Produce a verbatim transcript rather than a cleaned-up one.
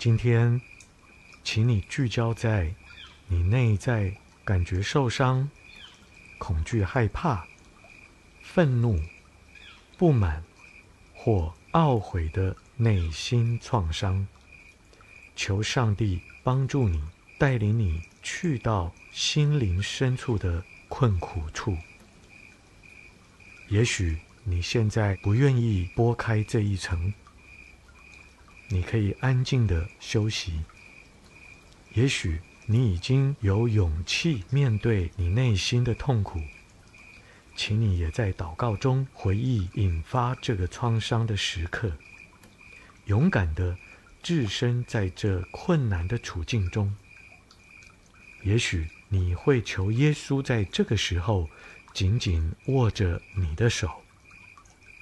今天，请你聚焦在你内在感觉受伤、恐惧、害怕、愤怒、不满或懊悔的内心创伤。求上帝帮助你，带领你去到心灵深处的困苦处。也许你现在不愿意拨开这一层，你可以安静地休息。也许你已经有勇气面对你内心的痛苦，请你也在祷告中回忆引发这个创伤的时刻，勇敢地置身在这困难的处境中。也许你会求耶稣在这个时候紧紧握着你的手，